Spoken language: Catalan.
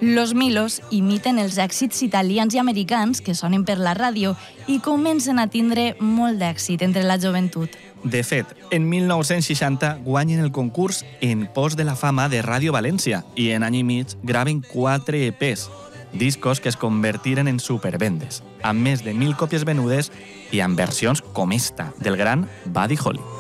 Los Milos imiten els èxits italians i americans que sonen per la ràdio i comencen a tindre molt d'èxit entre la joventut. De fet, en 1960 guanyen el concurs En pos de la fama de Ràdio València i en any i mig graven 4 EPs, discos que es convertiren en supervendes, amb més de 1.000 còpies venudes i amb versions com esta del gran Buddy Holly.